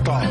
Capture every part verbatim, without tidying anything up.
Wow.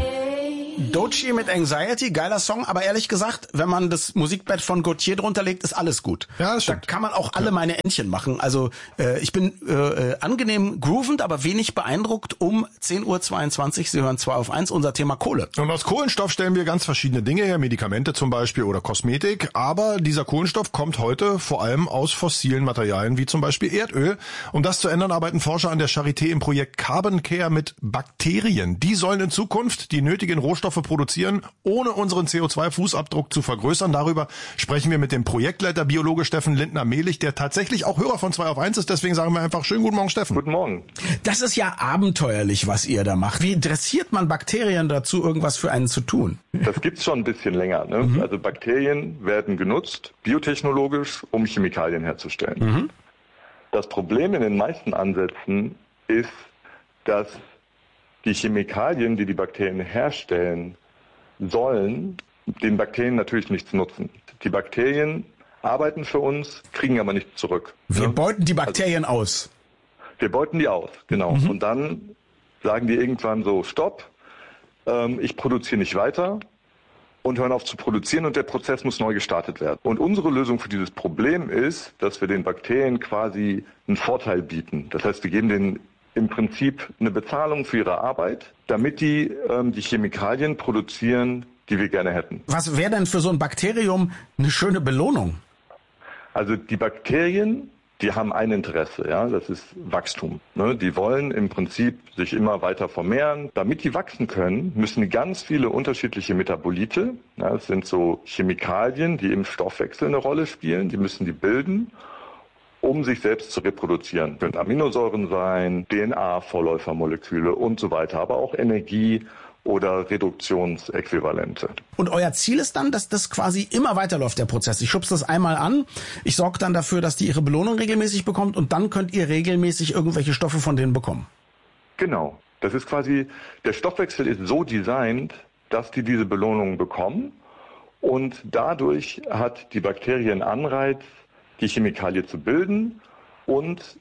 Doechii mit Anxiety, geiler Song, aber ehrlich gesagt, wenn man das Musikbett von Gautier drunter legt, ist alles gut. Ja, das da stimmt. kann man auch alle meine Entchen machen. Also äh, ich bin äh, angenehm groovend, aber wenig beeindruckt um zehn Uhr zweiundzwanzig. Sie hören zwei auf eins, unser Thema Kohle. Und aus Kohlenstoff stellen wir ganz verschiedene Dinge her, Medikamente zum Beispiel oder Kosmetik. Aber dieser Kohlenstoff kommt heute vor allem aus fossilen Materialien wie zum Beispiel Erdöl. Um das zu ändern, arbeiten Forscher an der Charité im Projekt Carbon Care mit Bakterien. Die sollen in Zukunft die nötigen Rohstoffe produzieren, ohne unseren C O zwei Fußabdruck zu vergrößern. Darüber sprechen wir mit dem Projektleiter Biologe Steffen Lindner-Mehlich, der tatsächlich auch Hörer von zwei auf eins ist. Deswegen sagen wir einfach schönen guten Morgen, Steffen. Guten Morgen. Das ist ja abenteuerlich, was ihr da macht. Wie dressiert man Bakterien dazu, irgendwas für einen zu tun? Das gibt's schon ein bisschen länger. Ne? Mhm. Also Bakterien werden genutzt, biotechnologisch, um Chemikalien herzustellen. Mhm. Das Problem in den meisten Ansätzen ist, dass die Chemikalien, die die Bakterien herstellen sollen, den Bakterien natürlich nichts nutzen. Die Bakterien arbeiten für uns, kriegen aber nichts zurück. Wir ne? beuten die Bakterien also, aus. Wir beuten die aus, genau. Mhm. Und dann sagen die irgendwann so, stopp, ähm, ich produziere nicht weiter und hören auf zu produzieren und der Prozess muss neu gestartet werden. Und unsere Lösung für dieses Problem ist, dass wir den Bakterien quasi einen Vorteil bieten. Das heißt, wir geben denen im Prinzip eine Bezahlung für ihre Arbeit, damit die ähm, die Chemikalien produzieren, die wir gerne hätten. Was wäre denn für so ein Bakterium eine schöne Belohnung? Also die Bakterien, die haben ein Interesse, ja, das ist Wachstum. Ne? Die wollen im Prinzip sich immer weiter vermehren. Damit die wachsen können, müssen die ganz viele unterschiedliche Metabolite, ja, das sind so Chemikalien, die im Stoffwechsel eine Rolle spielen, die müssen die bilden, um sich selbst zu reproduzieren. Können Aminosäuren sein, D N A-Vorläufermoleküle und so weiter, aber auch Energie- oder Reduktionsäquivalente. Und euer Ziel ist dann, dass das quasi immer weiterläuft, der Prozess. Ich schubse das einmal an, ich sorge dann dafür, dass die ihre Belohnung regelmäßig bekommt und dann könnt ihr regelmäßig irgendwelche Stoffe von denen bekommen. Genau. Das ist quasi, der Stoffwechsel ist so designt, dass die diese Belohnung bekommen und dadurch hat die Bakterie einen Anreiz, die Chemikalie zu bilden und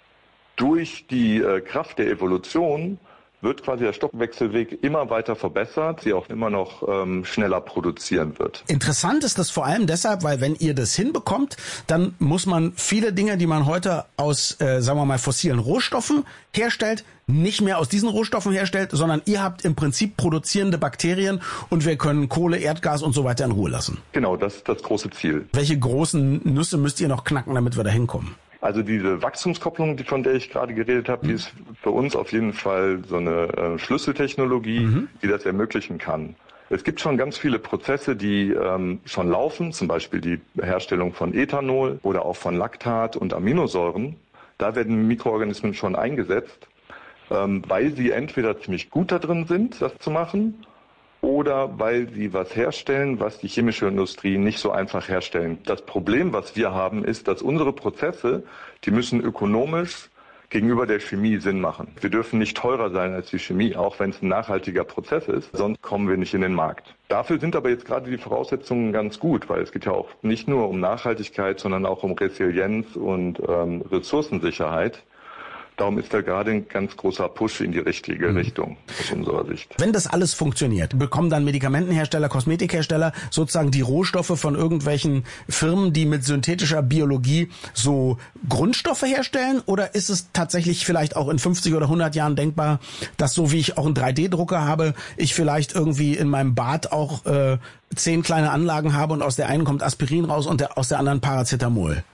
durch die äh, Kraft der Evolution wird quasi der Stoffwechselweg immer weiter verbessert, sie auch immer noch ähm, schneller produzieren wird. Interessant ist das vor allem deshalb, weil wenn ihr das hinbekommt, dann muss man viele Dinge, die man heute aus, äh, sagen wir mal, fossilen Rohstoffen herstellt, nicht mehr aus diesen Rohstoffen herstellt, sondern ihr habt im Prinzip produzierende Bakterien und wir können Kohle, Erdgas und so weiter in Ruhe lassen. Genau, das ist das große Ziel. Welche großen Nüsse müsst ihr noch knacken, damit wir da hinkommen? Also diese Wachstumskopplung, die, von der ich gerade geredet habe, mhm. die ist für uns auf jeden Fall so eine äh, Schlüsseltechnologie, mhm. die das ermöglichen kann. Es gibt schon ganz viele Prozesse, die ähm, schon laufen, zum Beispiel die Herstellung von Ethanol oder auch von Laktat und Aminosäuren. Da werden Mikroorganismen schon eingesetzt, ähm, weil sie entweder ziemlich gut da drin sind, das zu machen, oder weil sie was herstellen, was die chemische Industrie nicht so einfach herstellen. Das Problem, was wir haben, ist, dass unsere Prozesse, die müssen ökonomisch gegenüber der Chemie Sinn machen. Wir dürfen nicht teurer sein als die Chemie, auch wenn es ein nachhaltiger Prozess ist, sonst kommen wir nicht in den Markt. Dafür sind aber jetzt gerade die Voraussetzungen ganz gut, weil es geht ja auch nicht nur um Nachhaltigkeit, sondern auch um Resilienz und ähm, Ressourcensicherheit. Darum ist da gerade ein ganz großer Push in die richtige mhm. Richtung aus unserer Sicht. Wenn das alles funktioniert, bekommen dann Medikamentenhersteller, Kosmetikhersteller sozusagen die Rohstoffe von irgendwelchen Firmen, die mit synthetischer Biologie so Grundstoffe herstellen? Oder ist es tatsächlich vielleicht auch in fünfzig oder hundert Jahren denkbar, dass so wie ich auch einen drei D Drucker habe, ich vielleicht irgendwie in meinem Bad auch äh, zehn kleine Anlagen habe und aus der einen kommt Aspirin raus und der, aus der anderen Paracetamol?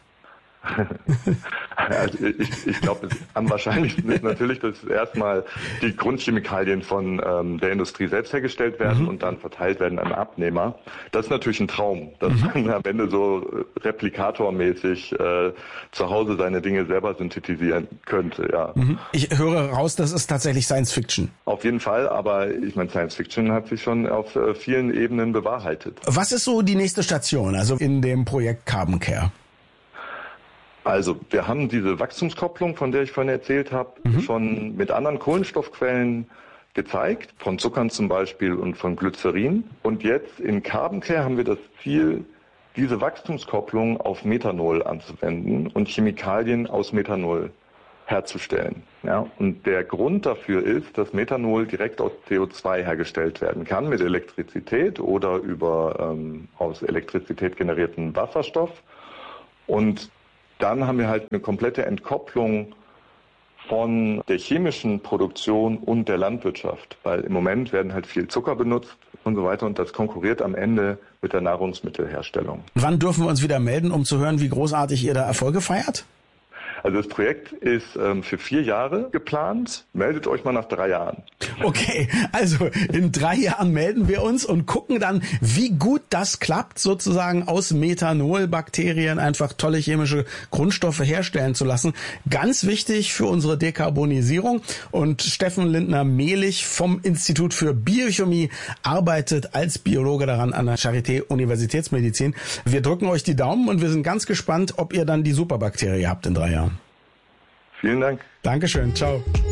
Also ich, ich glaube, am wahrscheinlichsten ist natürlich, dass erstmal die Grundchemikalien von ähm, der Industrie selbst hergestellt werden mhm. und dann verteilt werden an Abnehmer. Das ist natürlich ein Traum, dass mhm. man am Ende so replikatormäßig äh, zu Hause seine Dinge selber synthetisieren könnte. Ja. Mhm. Ich höre raus, das ist tatsächlich Science Fiction. Auf jeden Fall, aber ich meine, Science Fiction hat sich schon auf äh, vielen Ebenen bewahrheitet. Was ist so die nächste Station, also in dem Projekt Carbon Care? Also wir haben diese Wachstumskopplung, von der ich vorhin erzählt habe, mhm. schon mit anderen Kohlenstoffquellen gezeigt, von Zuckern zum Beispiel und von Glycerin. Und jetzt in Carbon Care haben wir das Ziel, diese Wachstumskopplung auf Methanol anzuwenden und Chemikalien aus Methanol herzustellen. Ja, und der Grund dafür ist, dass Methanol direkt aus C O zwei hergestellt werden kann, mit Elektrizität oder über ähm, aus Elektrizität generierten Wasserstoff. Und dann haben wir halt eine komplette Entkopplung von der chemischen Produktion und der Landwirtschaft, weil im Moment werden halt viel Zucker benutzt und so weiter und das konkurriert am Ende mit der Nahrungsmittelherstellung. Wann dürfen wir uns wieder melden, um zu hören, wie großartig ihr da Erfolge feiert? Also das Projekt ist ähm, für vier Jahre geplant. Meldet euch mal nach drei Jahren. Okay, also in drei Jahren melden wir uns und gucken dann, wie gut das klappt, sozusagen aus Methanolbakterien einfach tolle chemische Grundstoffe herstellen zu lassen. Ganz wichtig für unsere Dekarbonisierung. Und Steffen Lindner-Mehlich vom Institut für Biochemie arbeitet als Biologe daran an der Charité Universitätsmedizin. Wir drücken euch die Daumen und wir sind ganz gespannt, ob ihr dann die Superbakterie habt in drei Jahren. Vielen Dank. Dankeschön. Ciao.